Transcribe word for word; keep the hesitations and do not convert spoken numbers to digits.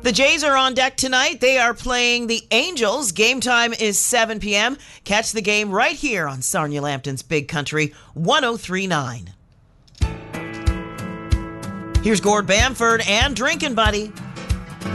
The Jays are on deck tonight. They are playing the Angels. Game time is seven p.m. Catch the game right here on Sarnia Lambton's Big Country one oh three point nine. Here's Gord Bamford and Drinkin' Buddy.